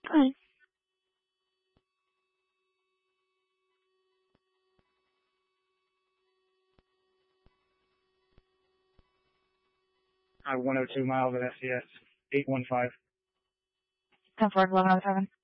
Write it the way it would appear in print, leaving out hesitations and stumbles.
Hi. 102 miles at SCS 815. 10-4, 1107.